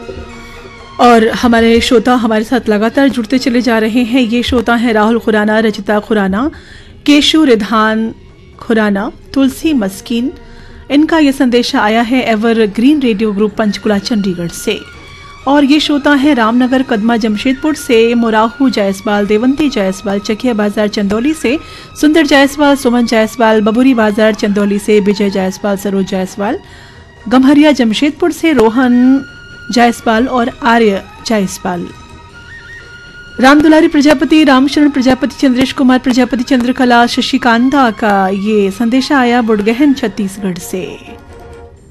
और हमारे श्रोता हमारे साथ लगातार जुड़ते चले जा रहे हैं। ये श्रोता हैं राहुल खुराना, रचिता खुराना, केशु रिधान खुराना, तुलसी मस्कीन। इनका ये संदेशा आया है ever green radio group Panchkula Chandigarh से। और ये श्रोता हैं रामनगर कदमा जमशेदपुर से मोराहू जायसवाल, देवंती जायसवाल, चकिया बाजार चंदौली से, सुंदर जायसवाल, सुमन जायसवाल, बबूरी बाजार चंदौली से, विजय जायसवाल, सरोज जायसवाल, गम्हरिया जमशेदपुर से, रोहन जायसवाल और आर्य जायसवाल। रामदुलारी प्रजापति, रामशरण प्रजापति, चंद्रेश कुमार प्रजापति, चंद्रकला, शशिकांता का ये संदेशा आया बुड़गहन छत्तीसगढ़ से।